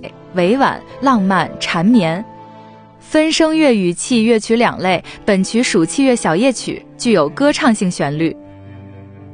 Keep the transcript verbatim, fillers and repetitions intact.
委婉、浪漫、缠绵。分声乐语器乐曲两类，本曲属器乐小夜曲，具有歌唱性旋律。